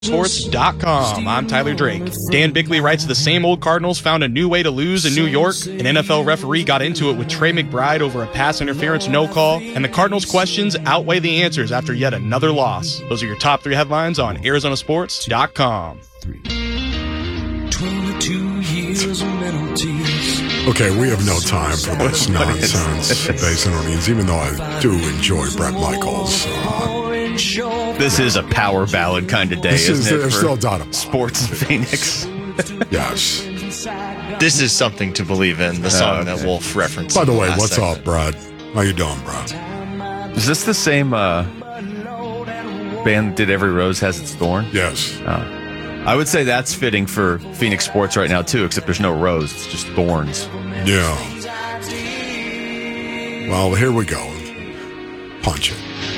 Sports.com. I'm Tyler Drake. Dan Bickley writes, the same old Cardinals found a new way to lose in New York. An NFL referee got into it with Trey McBride over a pass interference no call. And the Cardinals' questions outweigh the answers after yet another loss. Those are your top 3 headlines on ArizonaSports.com. 22 years of penalties. Okay, we have no time for this nonsense, Basin Orleans, even though I do enjoy Bret Michaels. This is a power ballad kind of day, isn't it? There's no doubt about it. Sports in Phoenix. Yes. This is something to believe in, the song that Wolf referenced. By the way, what's up, Brad? How you doing, Brad? Is this the same band that did Every Rose Has Its Thorn? Yes. I would say that's fitting for Phoenix sports right now, too, except there's no rose. It's just thorns. Yeah. Well, here we go. Punch it.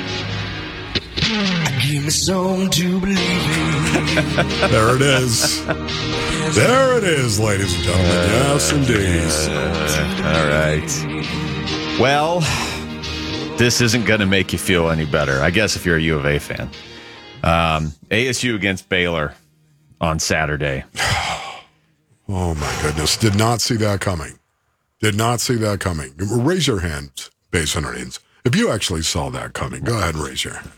Give me some to believe in. There it is. There it is, ladies and gentlemen. Yes, indeed. All right. Well, this isn't going to make you feel any better, I guess, if you're a U of A fan. ASU against Baylor on Saturday. Oh, my goodness. Did not see that coming. Did not see that coming. Raise your hand, Basin Orleans. If you actually saw that coming, go ahead and raise your hand.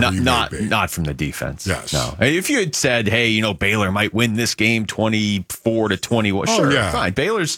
Not from the defense. Yes. No. If you had said, hey, Baylor might win this game 24-21, sure, yeah. Fine.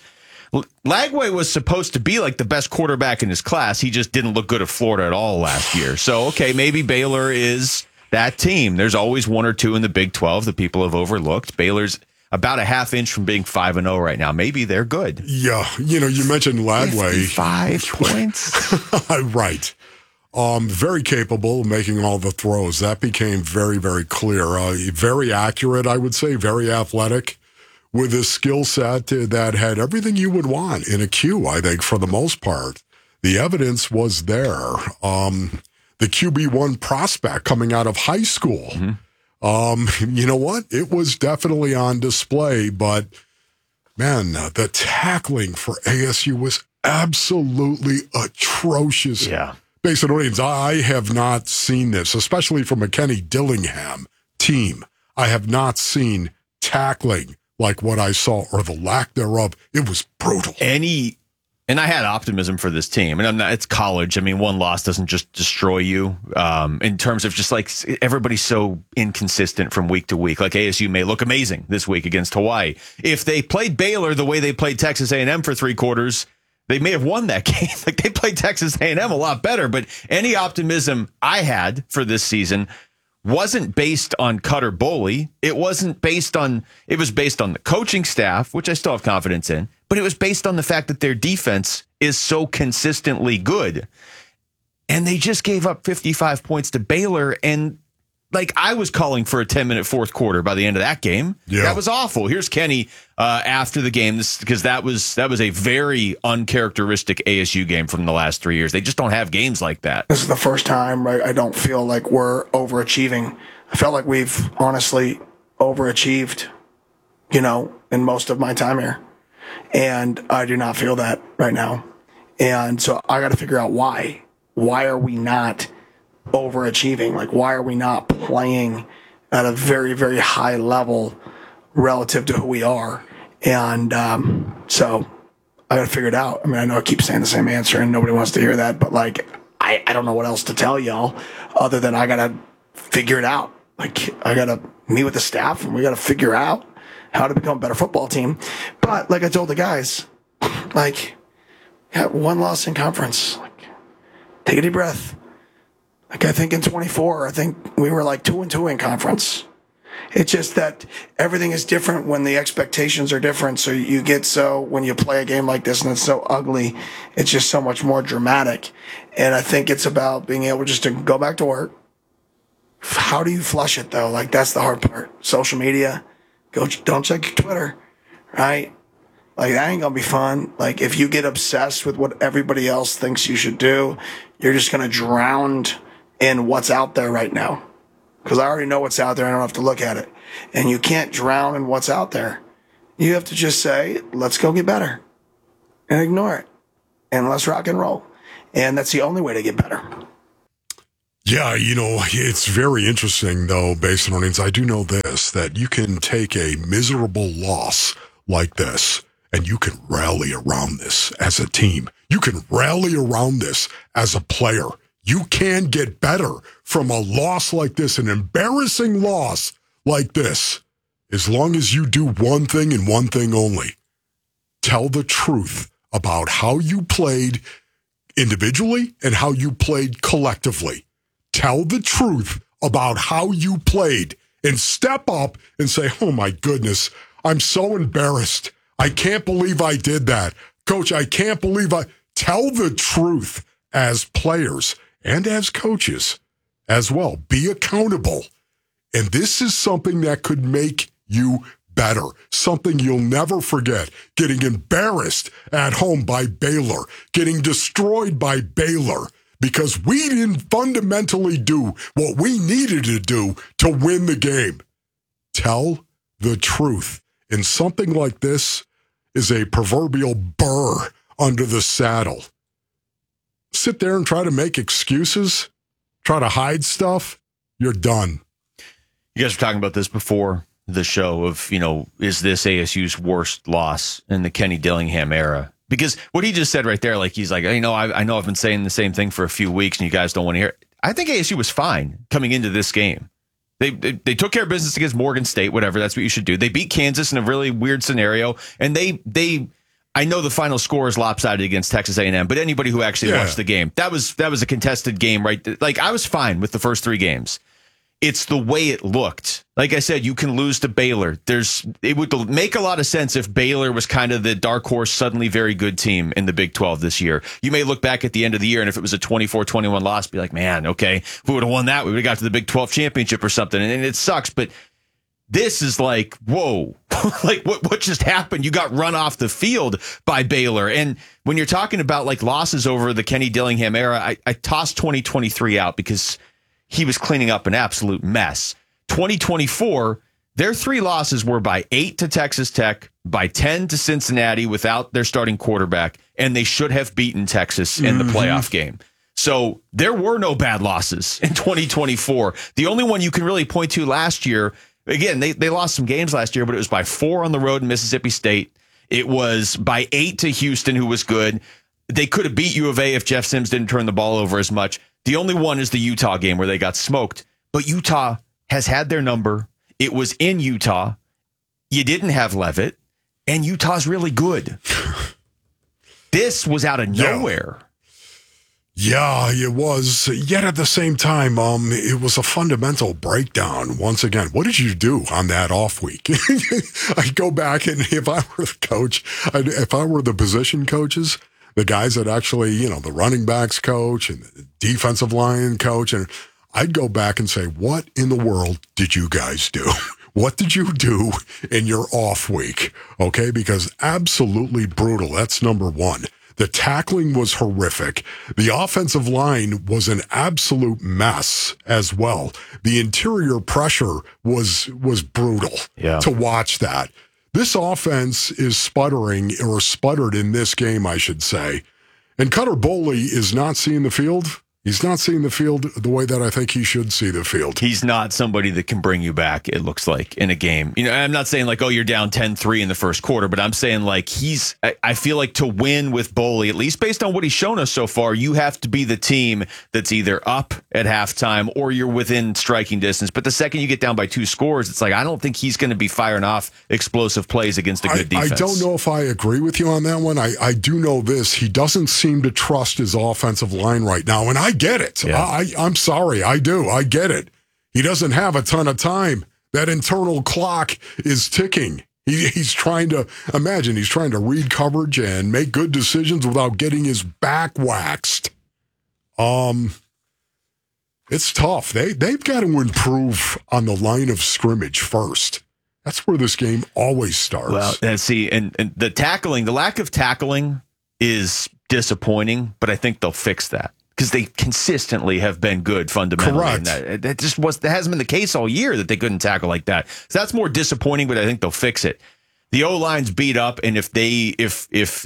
Lagway was supposed to be like the best quarterback in his class. He just didn't look good at Florida at all last year. So, okay, maybe Baylor is that team. There's always one or two in the Big 12 that people have overlooked. Baylor's about a half inch from being 5-0 right now. Maybe they're good. Yeah. You mentioned Lagway. 5 points. Right. Very capable of making all the throws. That became very, very clear. Very accurate, I would say. Very athletic, with a skill set that had everything you would want in a Q, I think, for the most part. The evidence was there. The QB1 prospect coming out of high school. Mm-hmm. You know what? It was definitely on display, but, man, the tackling for ASU was absolutely atrocious. Yeah. Basin Orleans, I have not seen this, especially from a Kenny Dillingham team. I have not seen tackling like what I saw, or the lack thereof. It was brutal. And I had optimism for this team. And it's college. I mean, one loss doesn't just destroy you. In terms of just like everybody's so inconsistent from week to week. Like ASU may look amazing this week against Hawaii. If they played Baylor the way they played Texas A&M for 3 quarters, they may have won that game. Like they played Texas A&M a lot better, but any optimism I had for this season wasn't based on Cutter Boley. It was based on the coaching staff, which I still have confidence in, but it was based on the fact that their defense is so consistently good. And they just gave up 55 points to Baylor, and I was calling for a 10-minute fourth quarter by the end of that game. Yeah. That was awful. Here's Kenny after the game, because that was a very uncharacteristic ASU game from the last 3 years. They just don't have games like that. This is the first time I don't feel like we're overachieving. I felt like we've honestly overachieved, in most of my time here. And I do not feel that right now. And so I got to figure out why. Why are we not overachieving? Why are we not playing at a very, very high level relative to who we are? And so I got to figure it out. I mean, I know I keep saying the same answer and nobody wants to hear that, but I don't know what else to tell y'all other than I got to figure it out. I got to meet with the staff and we got to figure out how to become a better football team. But like I told the guys, one loss in conference. Take a deep breath. I think in 24, I think we were 2-2 in conference. It's just that everything is different when the expectations are different. So you get when you play a game like this and it's so ugly, it's just so much more dramatic. And I think it's about being able just to go back to work. How do you flush it though? That's the hard part. Social media, don't check your Twitter, right? That ain't gonna be fun. If you get obsessed with what everybody else thinks you should do, you're just gonna drown in what's out there right now. Because I already know what's out there. I don't have to look at it. And you can't drown in what's out there. You have to just say, let's go get better. And ignore it. And let's rock and roll. And that's the only way to get better. Yeah, it's very interesting, though, based on earnings. I do know this, that you can take a miserable loss like this, and you can rally around this as a team. You can rally around this as a player. You can get better from a loss like this, an embarrassing loss like this, as long as you do one thing and one thing only. Tell the truth about how you played individually and how you played collectively. Tell the truth about how you played and step up and say, oh my goodness, I'm so embarrassed. I can't believe I did that. Coach, I can't believe I... Tell the truth as players and as coaches as well. Be accountable. And this is something that could make you better. Something you'll never forget. Getting embarrassed at home by Baylor. Getting destroyed by Baylor. Because we didn't fundamentally do what we needed to do to win the game. Tell the truth. And something like this is a proverbial burr under the saddle. Sit there and try to make excuses, try to hide stuff, you're done. You guys were talking about this before the show of, is this ASU's worst loss in the Kenny Dillingham era? Because what he just said right there, like, he's like, I know I've been saying the same thing for a few weeks and you guys don't want to hear it. I think ASU was fine coming into this game. They took care of business against Morgan State, whatever. That's what you should do. They beat Kansas in a really weird scenario. And I know the final score is lopsided against Texas A&M, but anybody who actually watched the game, that was a contested game, right? Like, I was fine with the first three games. It's the way it looked. Like I said, you can lose to Baylor. It would make a lot of sense if Baylor was kind of the dark horse, suddenly very good team in the Big 12 this year. You may look back at the end of the year, and if it was a 24-21 loss, be like, man, okay, if we would have won that, we would have got to the Big 12 championship or something. And it sucks, but this is like, whoa, like what just happened? You got run off the field by Baylor. And when you're talking about like losses over the Kenny Dillingham era, I tossed 2023 out because he was cleaning up an absolute mess. 2024, their three losses were by 8 to Texas Tech, by 10 to Cincinnati without their starting quarterback, and they should have beaten Texas in the playoff game. So there were no bad losses in 2024. The only one you can really point to last year, again, they lost some games last year, but it was by 4 on the road in Mississippi State. It was by 8 to Houston, who was good. They could have beat U of A if Jeff Sims didn't turn the ball over as much. The only one is the Utah game where they got smoked. But Utah has had their number. It was in Utah. You didn't have Leavitt, and Utah's really good. This was out of nowhere. Yeah, it was. Yet at the same time, it was a fundamental breakdown. Once again, what did you do on that off week? I go back, and if I were the coach, if I were the position coaches, the guys that actually, the running backs coach and the defensive line coach, and I'd go back and say, what in the world did you guys do? What did you do in your off week? Okay, because absolutely brutal. That's number one. The tackling was horrific. The offensive line was an absolute mess as well. The interior pressure was brutal to watch that. This offense is sputtering, or sputtered in this game, I should say. And Cutter Boley is not seeing the field. He's not seeing the field the way that I think he should see the field. He's not somebody that can bring you back, it looks like, in a game. I'm not saying like, oh, you're down 10-3 in the first quarter, but I'm saying like I feel like to win with Boley, at least based on what he's shown us so far, you have to be the team that's either up at halftime or you're within striking distance. But the second you get down by 2 scores, it's like, I don't think he's going to be firing off explosive plays against a good defense. I don't know if I agree with you on that one. I do know this. He doesn't seem to trust his offensive line right now, and I get it. Yeah. I'm sorry. I do. I get it. He doesn't have a ton of time. That internal clock is ticking. He's trying to read coverage and make good decisions without getting his back waxed. It's tough. They've got to improve on the line of scrimmage first. That's where this game always starts. Well, and the tackling, the lack of tackling is disappointing, but I think they'll fix that. Because they consistently have been good fundamentally. Correct. And that hasn't been the case all year that they couldn't tackle like that. So that's more disappointing, but I think they'll fix it. The O-line's beat up, and if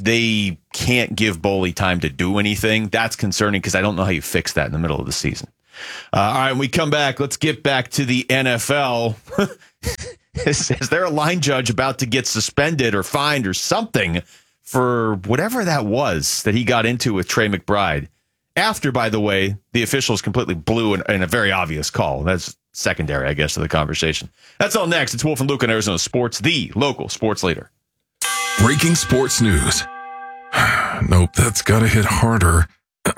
they can't give Boley time to do anything, that's concerning because I don't know how you fix that in the middle of the season. All right, when we come back, let's get back to the NFL. Is there a line judge about to get suspended or fined or something for whatever that was that he got into with Trey McBride? After, by the way, the officials completely blew in a very obvious call. That's secondary, I guess, to the conversation. That's all next. It's Wolf and Luke on Arizona Sports, the local sports leader. Breaking sports news. Nope, that's got to hit harder.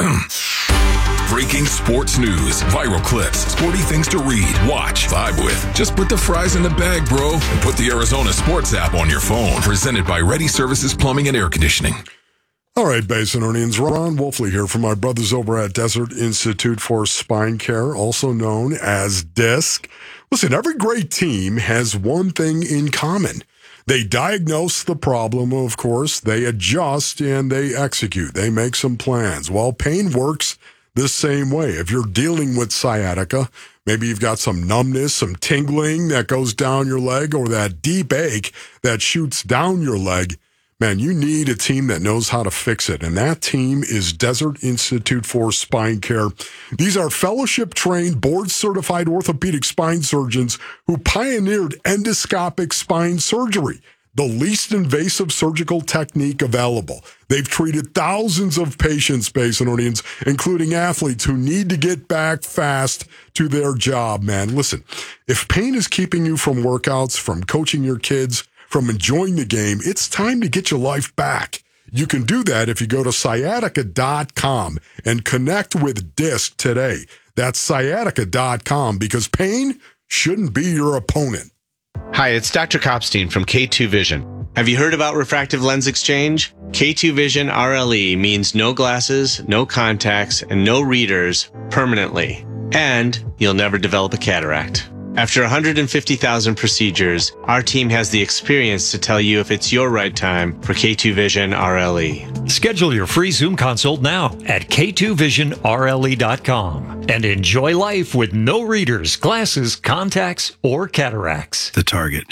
Breaking sports news, viral clips, sporty things to read, watch, vibe with. Just put the fries in the bag, bro, and put the Arizona Sports app on your phone. Presented by Ready Services Plumbing and Air Conditioning. All right, Basinonians, Ron Wolfley here from my brothers over at Desert Institute for Spine Care, also known as DISC. Listen, every great team has one thing in common. They diagnose the problem, of course, they adjust, and they execute. They make some plans. Well, pain works the same way. If you're dealing with sciatica, maybe you've got some numbness, some tingling that goes down your leg, or that deep ache that shoots down your leg, man, you need a team that knows how to fix it, and that team is Desert Institute for Spine Care. These are fellowship-trained, board-certified orthopedic spine surgeons who pioneered endoscopic spine surgery, the least invasive surgical technique available. They've treated thousands of patients, Basinonians, including athletes who need to get back fast to their job, man. Listen, if pain is keeping you from workouts, from coaching your kids, from enjoying the game, it's time to get your life back. You can do that if you go to sciatica.com and connect with DISC today. That's sciatica.com, because pain shouldn't be your opponent. Hi, it's Dr. Kopstein from K2 Vision. Have you heard about refractive lens exchange? K2 Vision RLE means no glasses, no contacts, and no readers permanently. And you'll never develop a cataract. After 150,000 procedures, our team has the experience to tell you if it's your right time for K2 Vision RLE. Schedule your free Zoom consult now at K2VisionRLE.com and enjoy life with no readers, glasses, contacts, or cataracts. The Target,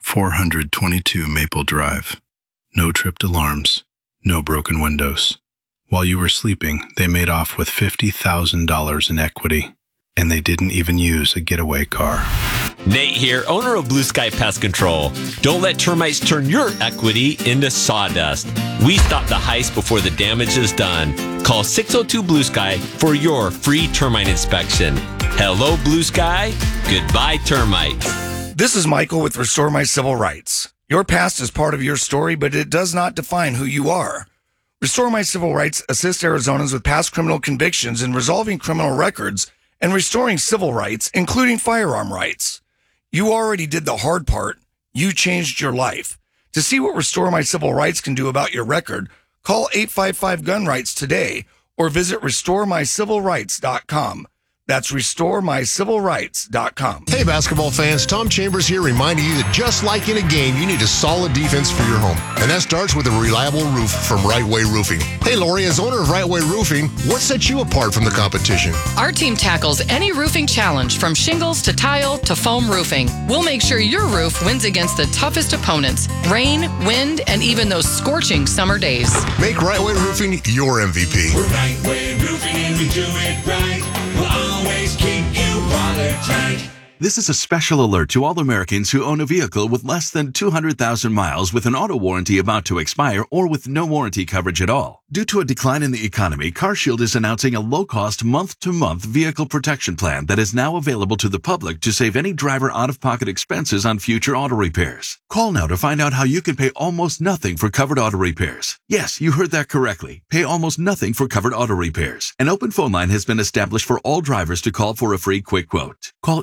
422 Maple Drive. No tripped alarms, no broken windows. While you were sleeping, they made off with $50,000 in equity. And they didn't even use a getaway car. Nate here, owner of Blue Sky Pest Control. Don't let termites turn your equity into sawdust. We stop the heist before the damage is done. Call 602 Blue Sky for your free termite inspection. Hello, Blue Sky. Goodbye, termites. This is Michael with Restore My Civil Rights. Your past is part of your story, but it does not define who you are. Restore My Civil Rights assists Arizonans with past criminal convictions in resolving criminal records and restoring civil rights, including firearm rights. You already did the hard part. You changed your life. To see what Restore My Civil Rights can do about your record, call 855-GUN-RIGHTS today or visit RestoreMyCivilRights.com. That's RestoreMyCivilRights.com. Hey, basketball fans, Tom Chambers here reminding you that just like in a game, you need a solid defense for your home. And that starts with a reliable roof from Right Way Roofing. Hey, Lori, as owner of Right Way Roofing, what sets you apart from the competition? Our team tackles any roofing challenge, from shingles to tile to foam roofing. We'll make sure your roof wins against the toughest opponents: rain, wind, and even those scorching summer days. Make Right Way Roofing your MVP. We're Right Way Roofing and we do it right. We'll always keep you watertight. This is a special alert to all Americans who own a vehicle with less than 200,000 miles with an auto warranty about to expire or with no warranty coverage at all. Due to a decline in the economy, CarShield is announcing a low-cost month-to-month vehicle protection plan that is now available to the public to save any driver out-of-pocket expenses on future auto repairs. Call now to find out how you can pay almost nothing for covered auto repairs. Yes, you heard that correctly. Pay almost nothing for covered auto repairs. An open phone line has been established for all drivers to call for a free quick quote. Call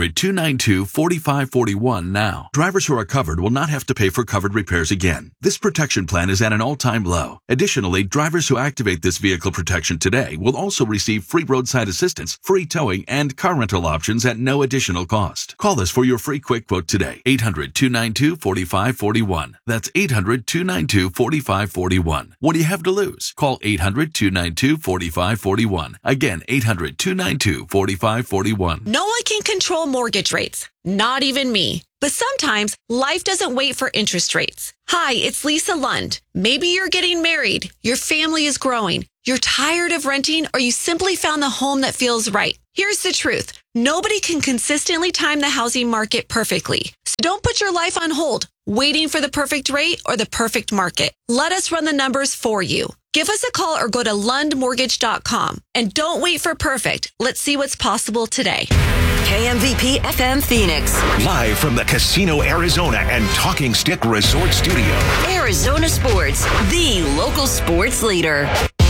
800-292-4541 now. Drivers who are covered will not have to pay for covered repairs again. This protection plan is at an all-time low. Additionally, drivers who activate this vehicle protection today will also receive free roadside assistance, free towing, and car rental options at no additional cost. Call us for your free quick quote today. 800-292-4541. That's 800-292-4541. What do you have to lose? Call 800-292-4541. Again, 800-292-4541. No one can control mortgage rates, not even me. But sometimes life doesn't wait for interest rates. Hi, it's Lisa Lund. Maybe you're getting married, your family is growing, You're tired of renting, or you simply found the home that feels right. Here's the truth. Nobody can consistently time the housing market perfectly. So don't put your life on hold, waiting for the perfect rate or the perfect market. Let us run the numbers for you. Give us a call or go to lundmortgage.com. And don't wait for perfect. Let's see what's possible today. KMVP FM Phoenix. Live from the Casino Arizona and Talking Stick Resort Studio. Arizona Sports, the local sports leader.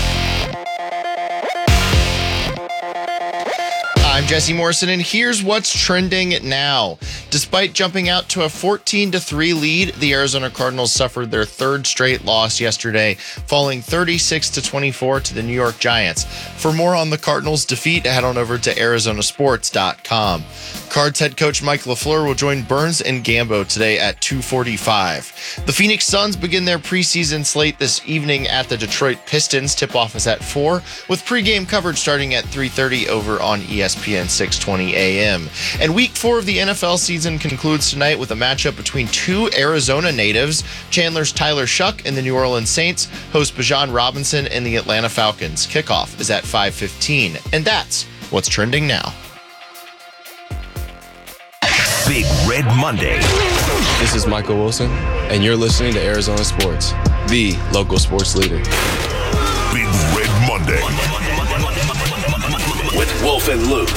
I'm Jesse Morrison, and here's what's trending now. Despite jumping out to a 14-3 lead, the Arizona Cardinals suffered their third straight loss yesterday, falling 36-24 to the New York Giants. For more on the Cardinals' defeat, head on over to arizonasports.com. Cards head coach Mike LaFleur will join Burns and Gambo today at 2:45. The Phoenix Suns begin their preseason slate this evening at the Detroit Pistons. Tip-off is at 4, with pregame coverage starting at 3:30 over on ESPN 620 AM. And week 4 of the NFL season concludes tonight with a matchup between two Arizona natives. Chandler's Tyler Shuck and the New Orleans Saints host Bijan Robinson and the Atlanta Falcons. Kickoff is at 5:15. And that's what's trending now. Big Red Monday. This is Michael Wilson, and you're listening to Arizona Sports, the local sports leader. Big Red Monday. With Wolf and Luke.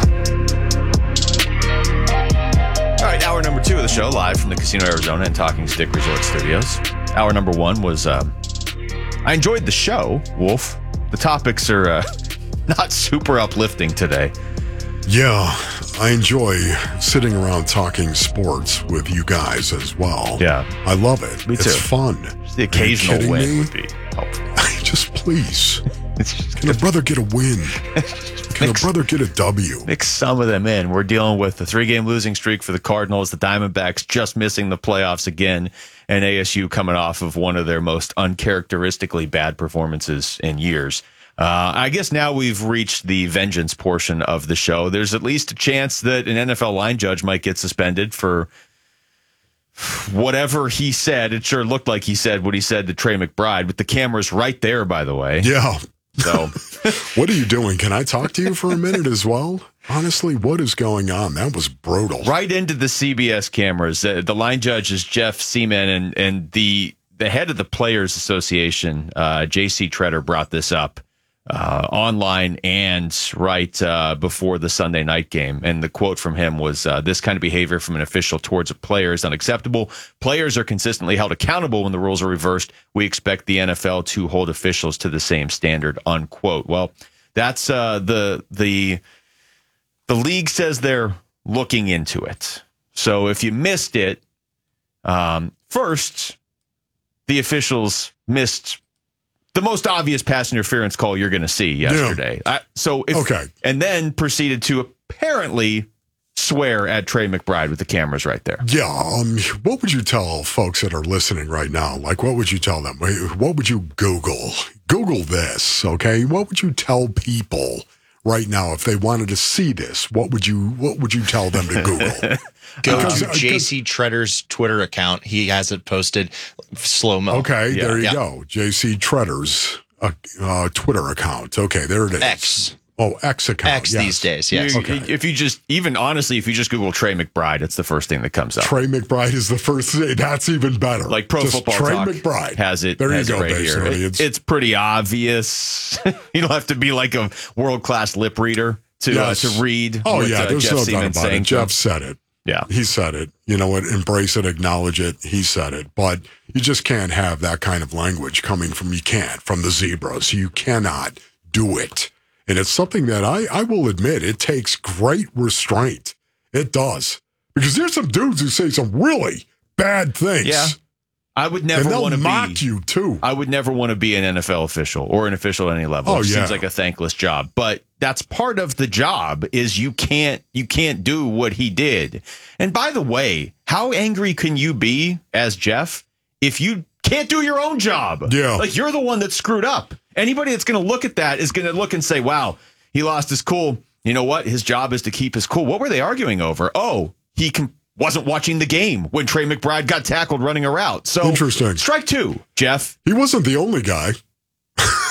All right, hour number 2 of the show, live from the Casino Arizona and Talking Stick Resort Studios. Hour number 1 was, I enjoyed the show, Wolf. The topics are not super uplifting today. Yeah, I enjoy sitting around talking sports with you guys as well. Yeah. I love it. Me too. It's fun. Just the occasional win would be helpful. Just please. Can a brother get a win? Can a brother get a W? Mix some of them in. We're dealing with the 3-game losing streak for the Cardinals, the Diamondbacks just missing the playoffs again, and ASU coming off of one of their most uncharacteristically bad performances in years. I guess now we've reached the vengeance portion of the show. There's at least a chance that an NFL line judge might get suspended for whatever he said. It sure looked like he said what he said to Trey McBride, with the cameras right there, by the way. Yeah. So, what are you doing? Can I talk to you for a minute as well? Honestly, what is going on? That was brutal. Right into the CBS cameras. The line judge is Jeff Seaman, and the head of the Players Association, J.C. Tretter, brought this up online and right before the Sunday night game. And the quote from him was, this kind of behavior from an official towards a player is unacceptable. Players are consistently held accountable when the rules are reversed. We expect the NFL to hold officials to the same standard, unquote. Well, that's the league says they're looking into it. So if you missed it, first, the officials missed the most obvious pass interference call you're going to see yesterday. Yeah. And then proceeded to apparently swear at Trey McBride with the cameras right there. Yeah. What would you tell folks that are listening right now? Like, what would you tell them? What would you Google? Google this, okay? What would you tell people right now if they wanted to see this? What would you tell them to Google? Go to J.C. Tretter's Twitter account. He has it posted slow-mo. Okay, there you go. J.C. Tretter's Twitter account. Okay, there it is. X. Oh, X account. X these days, yes. If you just Google Trey McBride, it's the first thing that comes up. Trey McBride is the first thing. That's even better. Like Pro Football Trey Talk McBride has it. There you has go, it right Dave here. It's pretty obvious. You don't have to be like a world-class lip reader to read. Oh, what, yeah, there's Jeff no doubt Seaman's about it. saying. Jeff said it. Yeah. He said it. You know what? Embrace it, acknowledge it. He said it. But you just can't have that kind of language coming from the Zebras. You cannot do it. And it's something that I will admit, it takes great restraint. It does. Because there's some dudes who say some really bad things. Yeah. I would never want to mock you too. I would never want to be an NFL official or an official at any level. Oh, it yeah. seems like a thankless job, but that's part of the job. Is you can't do what he did. And by the way, how angry can you be as Jeff if you can't do your own job? Yeah, like you're the one that screwed up. Anybody that's going to look at that is going to look and say, "Wow, he lost his cool." You know what? His job is to keep his cool. What were they arguing over? Oh, he wasn't watching the game when Trey McBride got tackled running a route. So interesting. Strike 2, Jeff. He wasn't the only guy.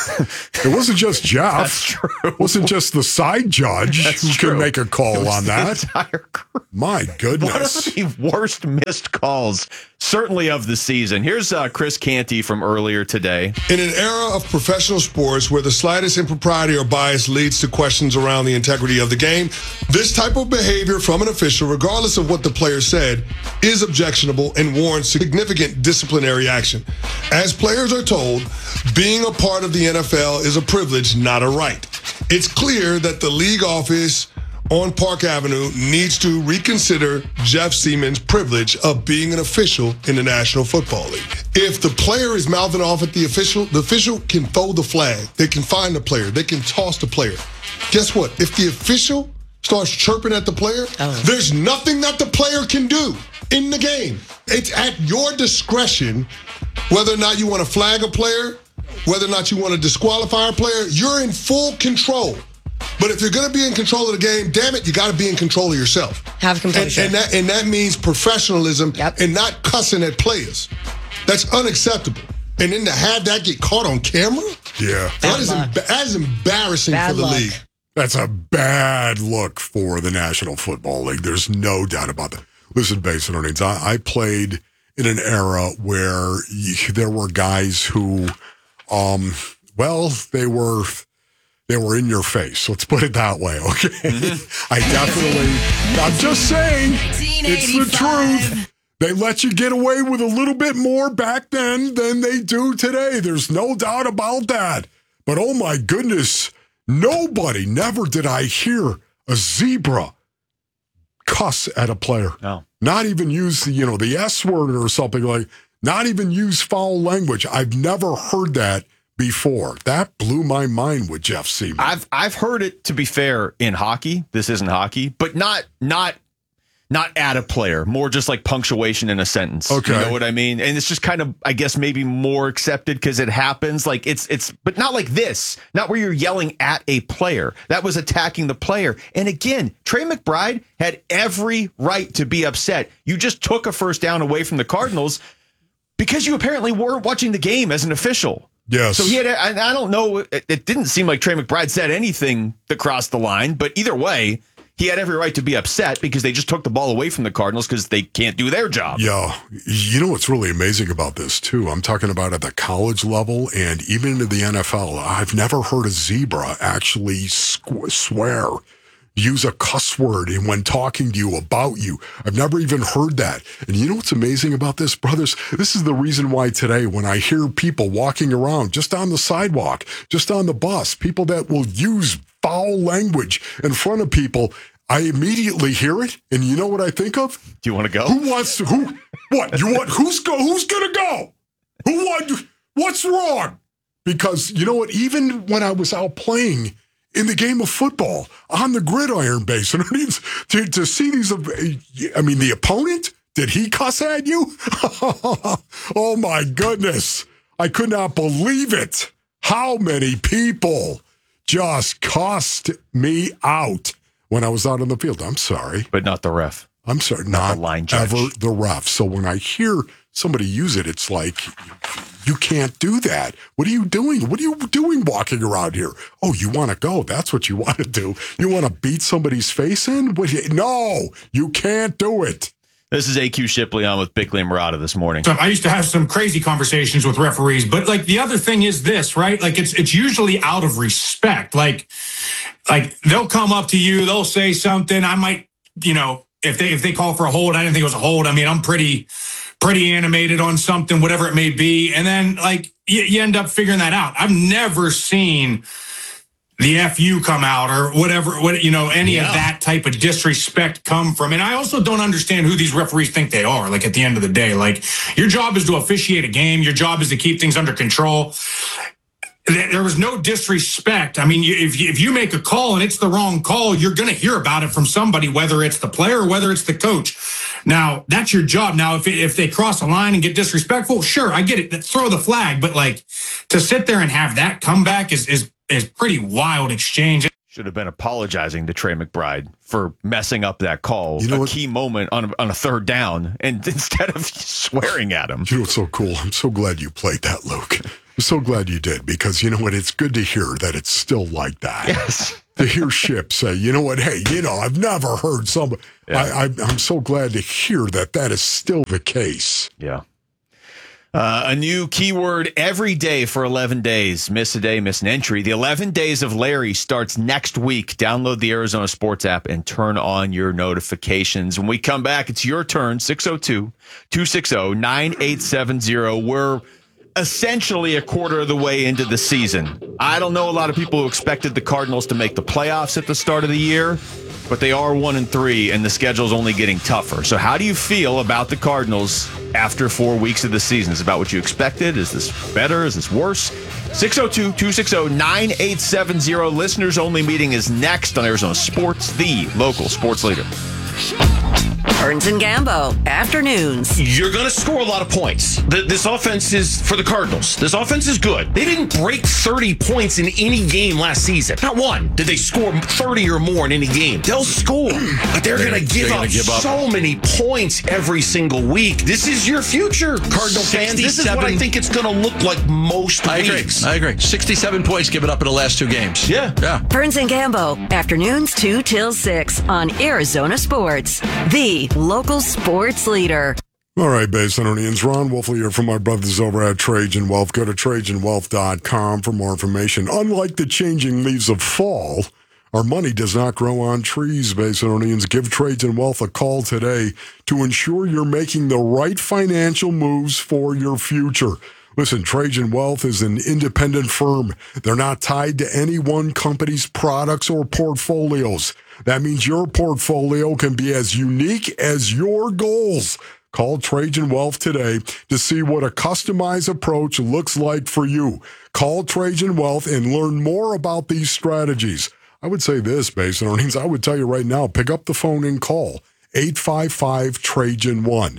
It wasn't just Jeff. That's true. It wasn't just the side judge That's who true. could make a call on The that. entire crew. My goodness. One of the worst missed calls, certainly of the season. Here's Chris Canty from earlier today. In an era of professional sports where the slightest impropriety or bias leads to questions around the integrity of the game, this type of behavior from an official, regardless of what the player said, is objectionable and warrants significant disciplinary action. As players are told, being a part of the NFL is a privilege, not a right. It's clear that the league office on Park Avenue needs to reconsider Jeff Siemens' privilege of being an official in the National Football League. If the player is mouthing off at the official can throw the flag. They can find the player. They can toss the player. Guess what? If the official starts chirping at the player, there's nothing that the player can do in the game. It's at your discretion whether or not you want to flag a player, whether or not you want to disqualify a player. You're in full control. But if you're going to be in control of the game, damn it, you got to be in control of yourself. Have composure. And that means professionalism and not cussing at players. That's unacceptable. And then to have that get caught on camera? Yeah. That is embarrassing for the league. That's a bad look for the National Football League. There's no doubt about that. Listen, Basin Earnings, I played in an era where there were guys who, they were in your face. Let's put it that way, okay? I'm just saying, it's the truth. They let you get away with a little bit more back then than they do today. There's no doubt about that. But oh my goodness, never did I hear a zebra cuss at a player. No. Not even use the S word or something like, not even use foul language. I've never heard that before. That blew my mind with Jeff Siemens. I've heard it, to be fair, in hockey. This isn't hockey, but not at a player, more just like punctuation in a sentence. Okay. You know what I mean? And it's just kind of, I guess, maybe more accepted because it happens. Like it's, but not like this, not where you're yelling at a player. That was attacking the player. And again, Trey McBride had every right to be upset. You just took a first down away from the Cardinals because you apparently weren't watching the game as an official. Yes. So he had, I don't know, it didn't seem like Trey McBride said anything that crossed the line, but either way, he had every right to be upset because they just took the ball away from the Cardinals because they can't do their job. Yeah. You know what's really amazing about this, too? I'm talking about at the college level and even into the NFL. I've never heard a zebra actually swear, use a cuss word when talking to you about you. I've never even heard that. And you know what's amazing about this, brothers? This is the reason why today when I hear people walking around just on the sidewalk, just on the bus, people that will use foul language in front of people, I immediately hear it. And you know what I think of? Do you want to go? Who's going to go? What's wrong? Because you know what? Even when I was out playing in the game of football on the gridiron base, and to see these, the opponent, did he cuss at you? Oh my goodness. I could not believe it. How many people just cussed me out when I was out on the field? I'm sorry. But not the ref. I'm sorry. Not the line judge. Ever the ref. So when I hear somebody use it, it's like, you can't do that. What are you doing? What are you doing walking around here? Oh, you want to go. That's what you want to do. You want to beat somebody's face in? No, you can't do it. This is AQ Shipley on with Bickley and Murata this morning. So I used to have some crazy conversations with referees, but like the other thing is this, right? Like it's usually out of respect. Like they'll come up to you, they'll say something. I might, if they call for a hold, I didn't think it was a hold. I mean, I'm pretty animated on something, whatever it may be. And then you end up figuring that out. I've never seen the FU come out or whatever, any of that type of disrespect come from. And I also don't understand who these referees think they are. Like at the end of the day, like your job is to officiate a game. Your job is to keep things under control. There was no disrespect. I mean, if you make a call and it's the wrong call, you're going to hear about it from somebody, whether it's the player or whether it's the coach. Now, that's your job. Now, if they cross a line and get disrespectful, sure, I get it. Throw the flag. But to sit there and have that comeback is pretty wild exchange. Should have been apologizing to Trey McBride for messing up that call. Key moment on a third down, and instead of swearing at him. You know what's so cool? I'm so glad you played that, Luke. I'm so glad you did, because you know what? It's good to hear that it's still like that. Yes. To hear Ship say, you know what? Hey, I've never heard somebody. Yeah. I'm so glad to hear that is still the case. Yeah. A new keyword every day for 11 days. Miss a day, miss an entry. The 11 Days of Larry starts next week. Download the Arizona Sports app and turn on your notifications. When we come back, it's your turn, 602-260-9870. We're essentially a quarter of the way into the season. I don't know a lot of people who expected the Cardinals to make the playoffs at the start of the year, but they are 1-3, and the schedule's only getting tougher. So how do you feel about the Cardinals after 4 weeks of the season? Is it about what you expected? Is this better? Is this worse? 602-260-9870. Listeners only meeting is next on Arizona Sports, the local sports leader. Burns and Gambo, afternoons. You're going to score a lot of points. This offense is, for the Cardinals, this offense is good. They didn't break 30 points in any game last season. Not one did they score 30 or more in any game. They'll score, but they're going to give up so many points every single week. This is your future, Cardinal fans. This is what I think it's going to look like most weeks. I agree. 67 points given up in the last 2 games. Yeah. Burns and Gambo, afternoons 2 till 6 on Arizona Sports, the local sports leader. All right, Basinonians. Ron Wolfley here from my brothers over at Trajan Wealth. Go to TrajanWealth.com for more information. Unlike the changing leaves of fall, our money does not grow on trees, Basinonians. Give Trajan Wealth a call today to ensure you're making the right financial moves for your future. Listen, Trajan Wealth is an independent firm. They're not tied to any one company's products or portfolios. That means your portfolio can be as unique as your goals. Call Trajan Wealth today to see what a customized approach looks like for you. Call Trajan Wealth and learn more about these strategies. I would say this, Basinonians. I would tell you right now, pick up the phone and call 855-TRAJAN-1.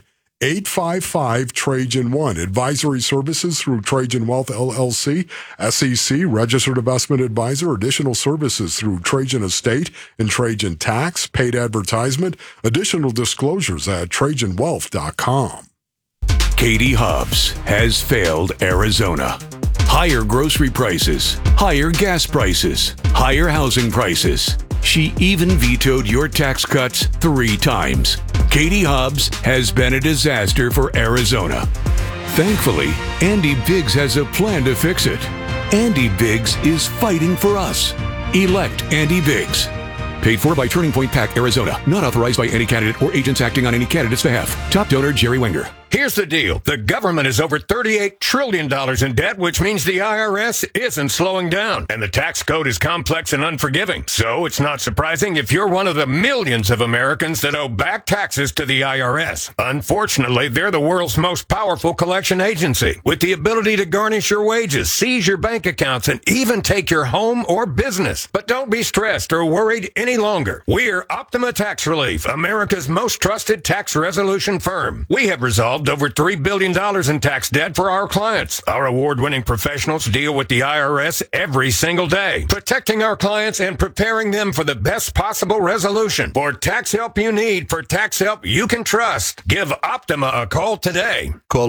855-TRAJAN-1. Advisory services through Trajan Wealth LLC, SEC, registered investment advisor. Additional services through Trajan Estate and Trajan Tax, paid advertisement. Additional disclosures at TrajanWealth.com. Katie Hubbs has failed Arizona. Higher grocery prices, higher gas prices, higher housing prices. She even vetoed your tax cuts 3 times. Katie Hubbs has been a disaster for Arizona. Thankfully, Andy Biggs has a plan to fix it. Andy Biggs is fighting for us. Elect Andy Biggs. Paid for by Turning Point PAC, Arizona. Not authorized by any candidate or agents acting on any candidate's behalf. Top donor, Jerry Wenger. Here's the deal. The government is over $38 trillion in debt, which means the IRS isn't slowing down. And the tax code is complex and unforgiving. So it's not surprising if you're one of the millions of Americans that owe back taxes to the IRS. Unfortunately, they're the world's most powerful collection agency, with the ability to garnish your wages, seize your bank accounts, and even take your home or business. But don't be stressed or worried any longer. We're Optima Tax Relief, America's most trusted tax resolution firm. We have resolved over $3 billion in tax debt for our clients. Our award-winning professionals deal with the IRS every single day, protecting our clients and preparing them for the best possible resolution. For tax help you need, for tax help you can trust, give Optima a call today. Call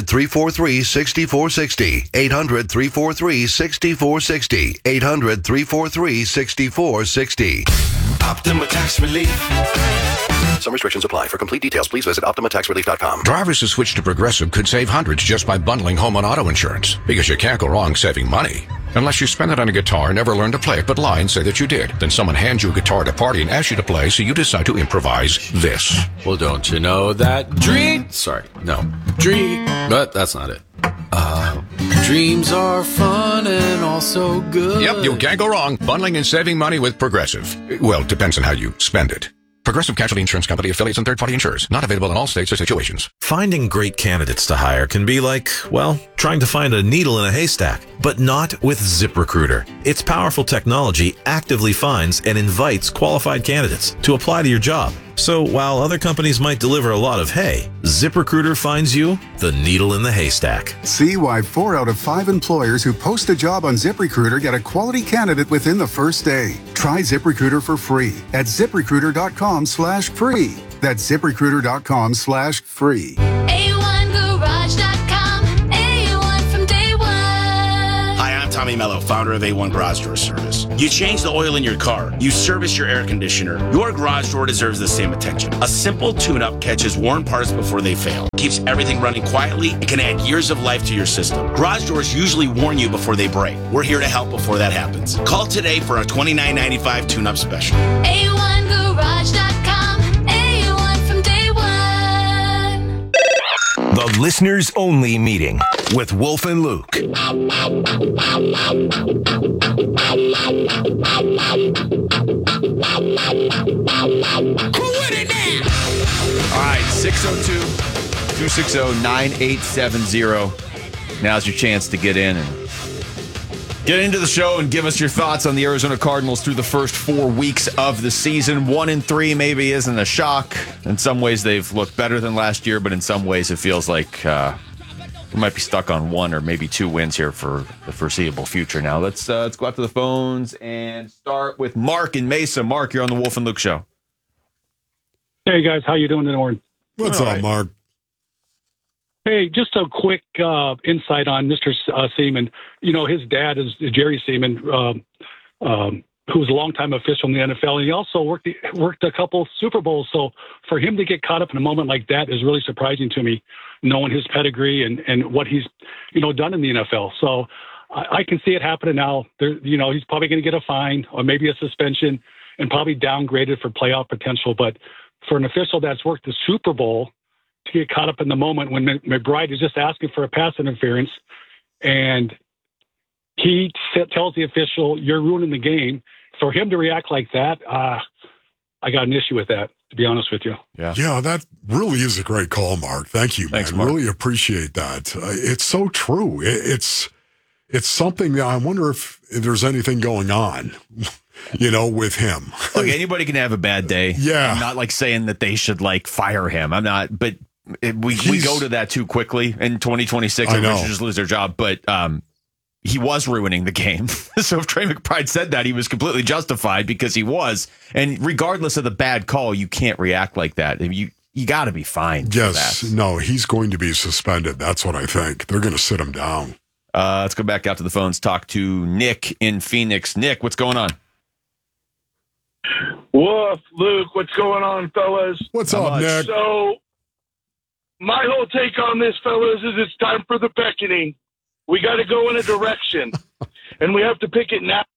800-343-6460. 800-343-6460. 800-343-6460. Optima Tax Relief. Some restrictions apply. For complete details, please visit OptimaTaxRelief.com. Drivers who switch to Progressive could save hundreds just by bundling home and auto insurance, because you can't go wrong saving money. Unless you spend it on a guitar and never learn to play it but lie and say that you did. Then someone hands you a guitar at a party and asks you to play, so you decide to improvise this. Well, don't you know that but that's not it. Dreams are fun and also good. Yep, you can't go wrong bundling and saving money with Progressive. Well, depends on how you spend it. Progressive Casualty Insurance Company, affiliates, and third-party insurers. Not available in all states or situations. Finding great candidates to hire can be like, well, trying to find a needle in a haystack. But not with ZipRecruiter. Its powerful technology actively finds and invites qualified candidates to apply to your job. So while other companies might deliver a lot of hay, ZipRecruiter finds you the needle in the haystack. See why 4 out of 5 employers who post a job on ZipRecruiter get a quality candidate within the first day. Try ZipRecruiter for free at ZipRecruiter.com/free. That's ZipRecruiter.com/free. A1Garage.com. A1 from day one. Tommy Mello, founder of A1 Garage Door Service. You change the oil in your car. You service your air conditioner. Your garage door deserves the same attention. A simple tune-up catches worn parts before they fail, keeps everything running quietly, and can add years of life to your system. Garage doors usually warn you before they break. We're here to help before that happens. Call today for our $29.95 tune-up special. A1Garage.com. A1 from day one. The listeners only meeting with Wolf and Luke. All right, 602-260-9870. Now's your chance to get in and get into the show and give us your thoughts on the Arizona Cardinals through the first 4 weeks of the season. 1-3 maybe isn't a shock. In some ways, they've looked better than last year, but in some ways, it feels like we might be stuck on 1 or maybe 2 wins here for the foreseeable future. Now, let's go out to the phones and start with Mark in Mesa. Mark, you're on the Wolf and Luke Show. Hey, guys. How you doing this morning? What's up, Mark? Hey, just a quick insight on Mr. Seaman. You know, his dad is Jerry Seaman, who's a longtime official in the NFL, and he also worked a couple Super Bowls. So for him to get caught up in a moment like that is really surprising to me, knowing his pedigree and what he's, done in the NFL. So I can see it happening now. He's probably going to get a fine or maybe a suspension and probably downgraded for playoff potential. But for an official that's worked the Super Bowl to get caught up in the moment when McBride is just asking for a pass interference and he tells the official, you're ruining the game. For him to react like that, I got an issue with that, to be honest with you. Yeah, that really is a great call, Mark. Thank you, man. Thanks, Mark. Really appreciate that. It's so true. It's something that I wonder if there's anything going on, with him. Look, anybody can have a bad day. Yeah. I'm not saying that they should fire him. I'm not, but we go to that too quickly in 2026. Everybody should just lose their job. But he was ruining the game. So if Trey McBride said that, he was completely justified because he was. And regardless of the bad call, you can't react like that. You got to be fined. Yes. No, he's going to be suspended. That's what I think. They're going to sit him down. Let's go back out to the phones. Talk to Nick in Phoenix. Nick, what's going on? Woof, Luke, what's going on, fellas? What's up, Nick? So, my whole take on this, fellas, is it's time for the beckoning. We got to go in a direction, and we have to pick it now.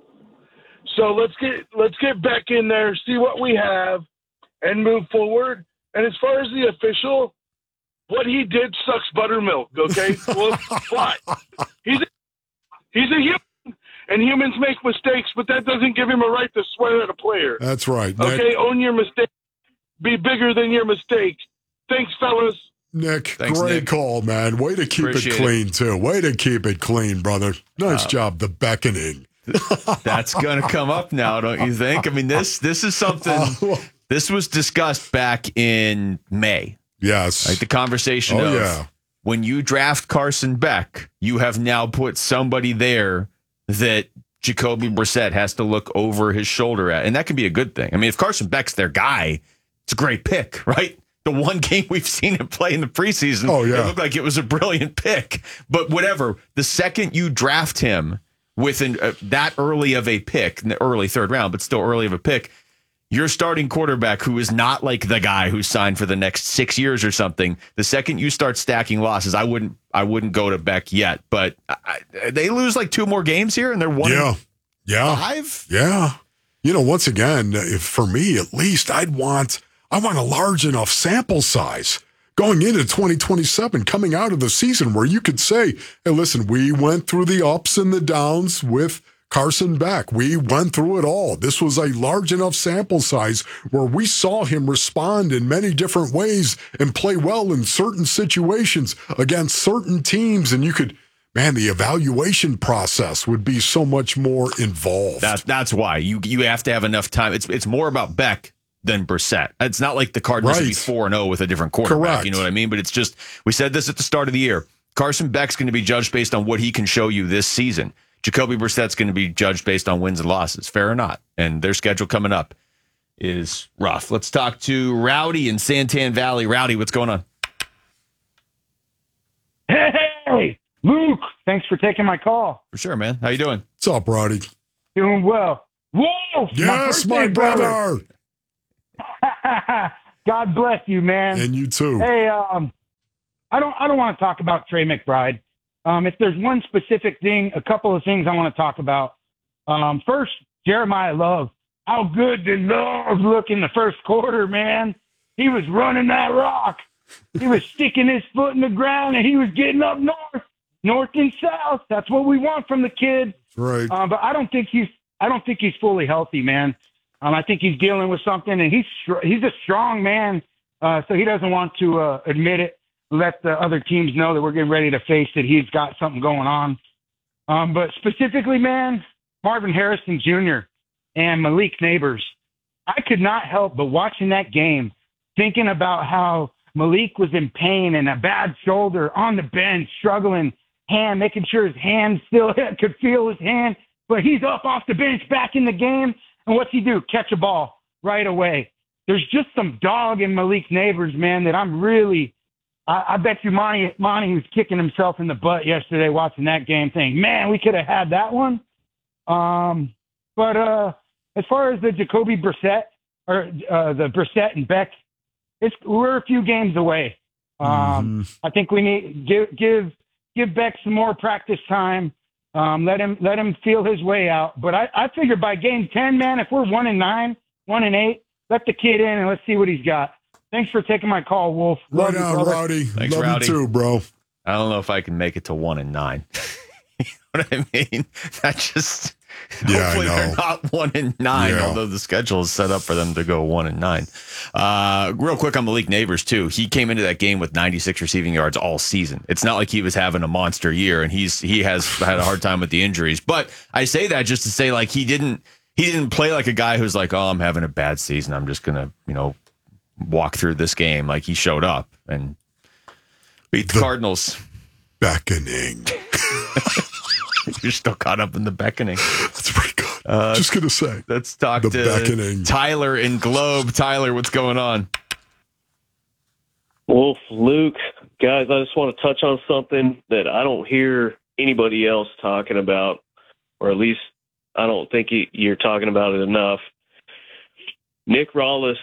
So let's get back in there, see what we have, and move forward. And as far as the official, what he did sucks buttermilk. Okay, well, but he's a human. And humans make mistakes, but that doesn't give him a right to swear at a player. That's right, Nick. Okay, own your mistake. Be bigger than your mistake. Thanks, fellas. Nick, Thanks, great Nick. call, man. Way to keep Appreciate it clean, too. Way to keep it clean, brother. Nice job, the beckoning. That's going to come up now, don't you think? I mean, this is something, this was discussed back in May. Yes. The conversation of when you draft Carson Beck, you have now put somebody there that Jacoby Brissett has to look over his shoulder at. And that can be a good thing. I mean, if Carson Beck's their guy, it's a great pick, right? The one game we've seen him play in the preseason, it looked like it was a brilliant pick. But whatever, the second you draft him with that early of a pick, in the early third round, but still early of a pick, your starting quarterback, who is not like the guy who's signed for the next 6 years or something, the second you start stacking losses, I wouldn't go to Beck yet. But they lose 2 more games here, and they're 1-5. Yeah. Once again, for me at least, I want a large enough sample size going into 2027, coming out of the season, where you could say, hey, listen, we went through the ups and the downs with Carson Beck. We went through it all. This was a large enough sample size where we saw him respond in many different ways and play well in certain situations against certain teams. And you could, the evaluation process would be so much more involved. That's why you have to have enough time. It's more about Beck than Brissett. It's not like the Cardinals would be 4-0 with a different quarterback. Correct. You know what I mean? But it's just, we said this at the start of the year. Carson Beck's going to be judged based on what he can show you this season. Jacoby Brissett's going to be judged based on wins and losses, fair or not. And their schedule coming up is rough. Let's talk to Rowdy in Santan Valley. Rowdy, what's going on? Hey, Luke, thanks for taking my call. For sure, man. How you doing? What's up, Roddy? Doing well. Wolf! Yes, my brother. God bless you, man. And you too. Hey, I don't want to talk about Trey McBride. If there's one specific thing, a couple of things I want to talk about. First, Jeremiah Love. How good did Love look in the first quarter, man? He was running that rock. He was sticking his foot in the ground, and he was getting up north and south. That's what we want from the kid. Right. But I don't think he's fully healthy, man. I think he's dealing with something, and he's a strong man, so he doesn't want to admit it. Let the other teams know that we're getting ready to face it. He's got something going on. But specifically, man, Marvin Harrison Jr. and Malik Neighbors. I could not help but watching that game, thinking about how Malik was in pain and a bad shoulder on the bench, struggling, making sure his hand still could feel his hand. But he's up off the bench, back in the game. And what's he do? Catch a ball right away. There's just some dog in Malik Neighbors, man, that I'm really I bet you Monty was kicking himself in the butt yesterday watching that game thing. Man, we could have had that one. But as far as the Jacoby Brissett or the Brissett and Beck, we're a few games away. I think we need give Beck some more practice time. Let him feel his way out. But I figure by game 10, man, if we're 1-9, 1-8, let the kid in and let's see what he's got. Thanks for taking my call, Wolf. Right on, Rowdy. Thanks, Love Rowdy. you too, bro. I don't know if I can make it to 1-9. You know what I mean? Hopefully they're not 1-9, although the schedule is set up for them to go 1-9. Real quick on Malik Neighbors too. He came into that game with 96 receiving yards all season. It's not like he was having a monster year, and he has had a hard time with the injuries. But I say that just to say, like, he didn't play like a guy who's like, oh, I'm having a bad season, I'm just gonna walk through this game. Like, he showed up and beat the Cardinals. Beckoning. You're still caught up in the beckoning. That's pretty good. Just gonna say. Let's talk to beckoning. Tyler in Globe. Tyler, what's going on? Wolf, Luke, guys, I just want to touch on something that I don't hear anybody else talking about, or at least I don't think you're talking about it enough. Nick Rallis,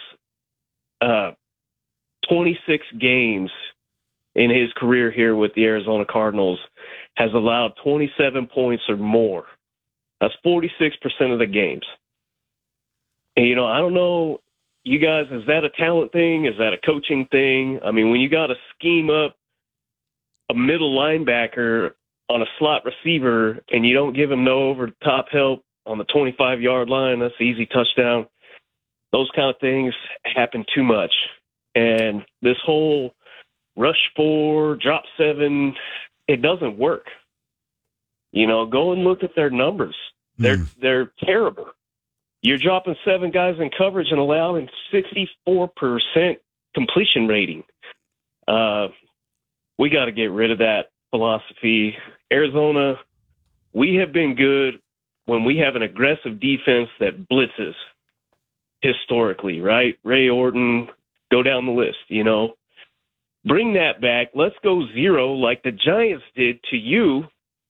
26 games in his career here with the Arizona Cardinals, has allowed 27 points or more. That's 46% of the games. And, I don't know, you guys, is that a talent thing? Is that a coaching thing? I mean, when you got to scheme up a middle linebacker on a slot receiver and you don't give him no over-the-top help on the 25-yard line, that's an easy touchdown. Those kind of things happen too much. And this whole rush 4, drop 7, it doesn't work. Go and look at their numbers. They're terrible. You're dropping 7 guys in coverage and allowing 64% completion rating. We got to get rid of that philosophy. Arizona, we have been good when we have an aggressive defense that blitzes historically, right? Ray Orton, go down the list, Bring that back. Let's go 0 like the Giants did to you,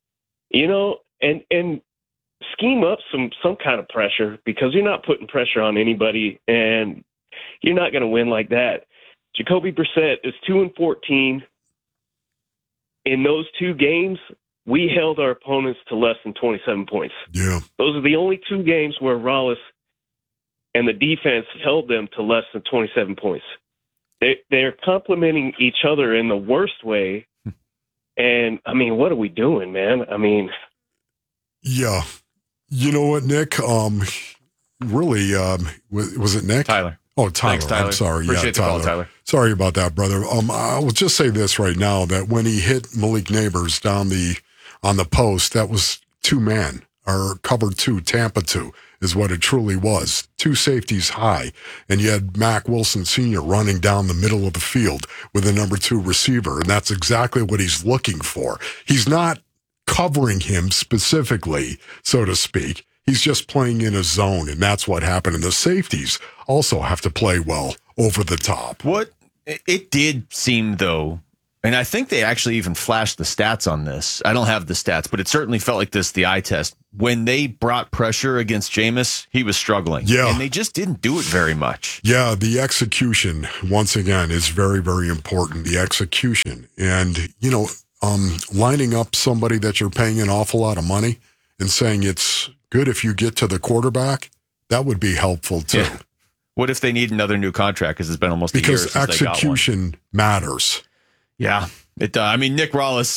and scheme up some kind of pressure, because you're not putting pressure on anybody, and you're not going to win like that. Jacoby Brissett is 2-14. In those 2 games, we held our opponents to less than 27 points. Yeah. Those are the only 2 games where Rallis and the defense held them to less than 27 points. They're complimenting each other in the worst way. And, I mean, what are we doing, man? I mean. Yeah. You know what, Nick? Really, was it Nick? Tyler. Oh, Tyler. Thanks, Tyler. I'm sorry. Appreciate the call, Tyler. Sorry about that, brother. I will just say this right now, that when he hit Malik Neighbors down on the post, that was 2-man, or cover 2, Tampa 2. Is what it truly was. 2 safeties high, and you had Mack Wilson Sr. running down the middle of the field with a number 2 receiver, and that's exactly what he's looking for. He's not covering him specifically, so to speak. He's just playing in a zone, and that's what happened. And the safeties also have to play well over the top. What it did seem, though, And I think they actually even flashed the stats on this. I don't have the stats, but it certainly felt like this, the eye test. When they brought pressure against Jameis, he was struggling. Yeah. And they just didn't do it very much. Yeah, the execution, once again, is very, very important. The execution. And, lining up somebody that you're paying an awful lot of money and saying it's good if you get to the quarterback, that would be helpful too. Yeah. What if they need another new contract because it's been almost a year because since they got one? execution matters. Yeah, it does. I mean, Nick Rallis,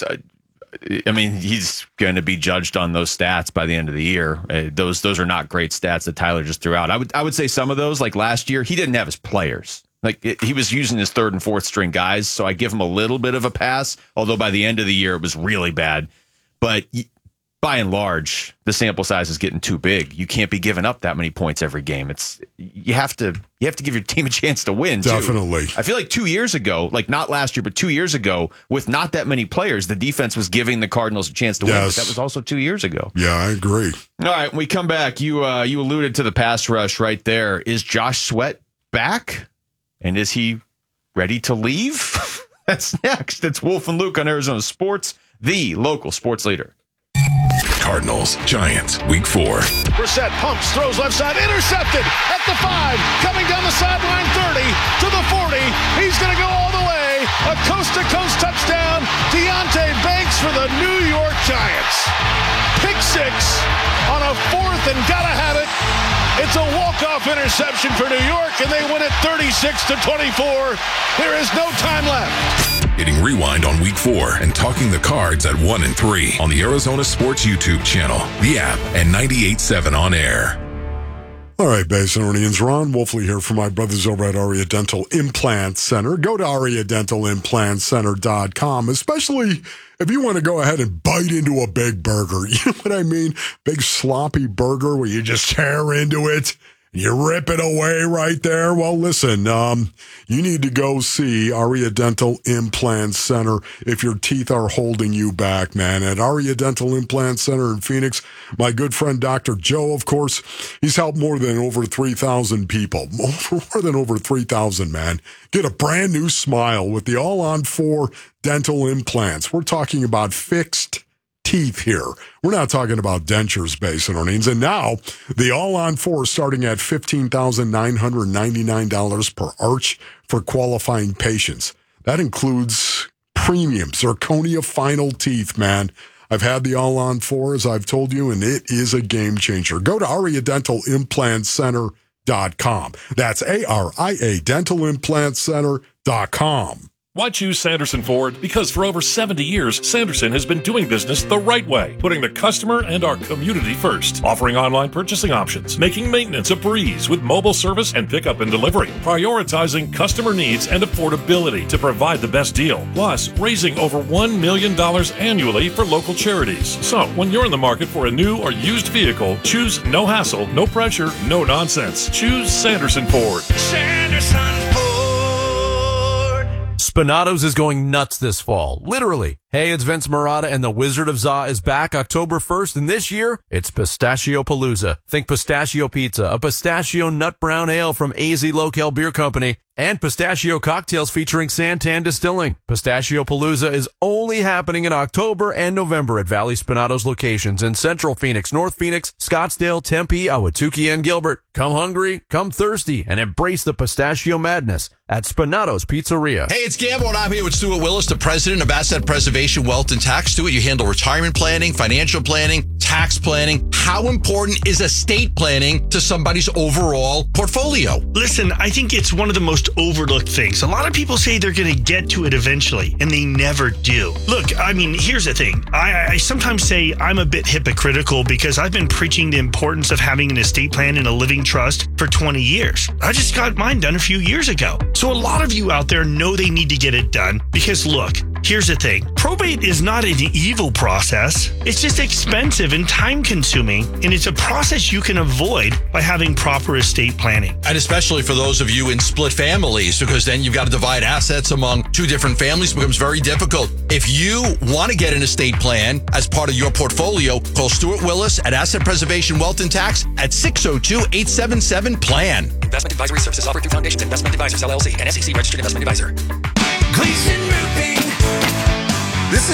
he's going to be judged on those stats by the end of the year. Those are not great stats that Tyler just threw out. I would say some of those, like last year, he didn't have his players. He was using his third and fourth string guys, so I give him a little bit of a pass, although by the end of the year, it was really bad. But by and large, the sample size is getting too big. You can't be giving up that many points every game. You have to give your team a chance to win. Definitely. Too. I feel like 2 years ago, like not last year, but 2 years ago, with not that many players, the defense was giving the Cardinals a chance to win. But that was also 2 years ago. Yeah, I agree. All right, when we come back, you alluded to the pass rush right there. Is Josh Sweat back? And is he ready to leave? That's next. It's Wolf and Luke on Arizona Sports, the local sports leader. Cardinals, Giants, Week 4. Brissett pumps, throws left side, intercepted at the 5, coming down the sideline 30 to the 40. He's going to go all the way. A coast-to-coast touchdown. Deontay Banks for the New York Giants. Pick 6 on a 4th and gotta have it. It's a walk-off interception for New York, and they win it 36-24. There is no time left. Hitting rewind on Week 4 and talking the Cards at 1 and 3 on the Arizona Sports YouTube channel, the app, and 98.7 on air. All right, Basinonians, Ron Wolfley here for my brothers over at Aria Dental Implant Center. Go to AriaDentalImplantCenter.com, especially if you want to go ahead and bite into a big burger. You know what I mean? Big sloppy burger where you just tear into it. You rip it away right there. Well, listen, you need to go see Aria Dental Implant Center if your teeth are holding you back, man. At Aria Dental Implant Center in Phoenix, my good friend Dr. Joe, of course, he's helped more than over 3,000 people. More than over 3,000, man. Get a brand new smile with the all-on-4 dental implants. We're talking about fixed teeth here. We're not talking about dentures, Basinonians. And now, the all-on-4 starting at $15,999 per arch for qualifying patients. That includes premium zirconia final teeth, man. I've had the all-on-4, as I've told you, and it is a game changer. Go to AriaDentalImplantCenter.com. That's ARIA DentalImplantCenter.com. Why choose Sanderson Ford? Because for over 70 years, Sanderson has been doing business the right way, putting the customer and our community first, offering online purchasing options, making maintenance a breeze with mobile service and pickup and delivery, prioritizing customer needs and affordability to provide the best deal, plus raising over $1 million annually for local charities. So, when you're in the market for a new or used vehicle, choose no hassle, no pressure, no nonsense. Choose Sanderson Ford. Sanderson Ford. Spinatos is going nuts this fall, literally. Hey, it's Vince Marotta, and the Wizard of Za is back October 1st, and this year, it's Pistachio Palooza. Think pistachio pizza, a pistachio nut brown ale from AZ Locale Beer Company, and pistachio cocktails featuring Santan Distilling. Pistachio Palooza is only happening in October and November at Valley Spinatos locations in Central Phoenix, North Phoenix, Scottsdale, Tempe, Ahwatukee, and Gilbert. Come hungry, come thirsty, and embrace the pistachio madness at Spinatos Pizzeria. Hey, it's Gamble, and I'm here with Stuart Willis, the president of Asset Preservation Wealth and Tax. Stuart, you handle retirement planning, financial planning, tax planning. How important is estate planning to somebody's overall portfolio? Listen, I think it's one of the most overlooked things. A lot of people say they're going to get to it eventually, and they never do. Look, I mean, here's the thing. I sometimes say I'm a bit hypocritical because I've been preaching the importance of having an estate plan and a living trust for 20 years. I just got mine done a few years ago. So a lot of you out there know they need to get it done because, look, here's the thing. Probate is not an evil process. It's just expensive and time-consuming, and it's a process you can avoid by having proper estate planning. And especially for those of you in split families, because then you've got to divide assets among two different families. It becomes very difficult. If you want to get an estate plan as part of your portfolio, call Stuart Willis at Asset Preservation Wealth and Tax at 602-877-PLAN. Investment advisory services offered through Foundations Investment Advisors, LLC, and SEC registered investment advisor. Gleason Roofing.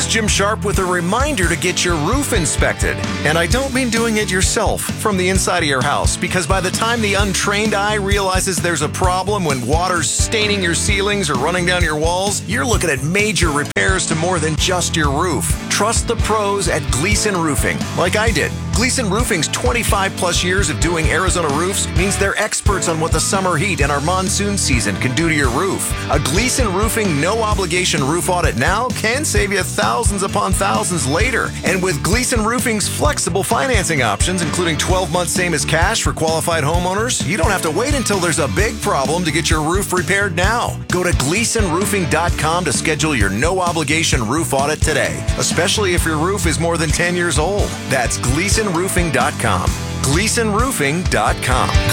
is Jim Sharp with a reminder to get your roof inspected. And I don't mean doing it yourself from the inside of your house, because by the time the untrained eye realizes there's a problem when water's staining your ceilings or running down your walls, you're looking at major repairs to more than just your roof. Trust the pros at Gleason Roofing, like I did. Gleason Roofing's 25 plus years of doing Arizona roofs means they're experts on what the summer heat and our monsoon season can do to your roof. A Gleason Roofing no-obligation roof audit now can save you thousands upon thousands later. And with Gleason Roofing's flexible financing options, including 12 months same as cash for qualified homeowners, you don't have to wait until there's a big problem to get your roof repaired now. Go to GleasonRoofing.com to schedule your no-obligation roof audit today, especially if your roof is more than 10 years old. That's GleasonRoofing.com. GleasonRoofing.com.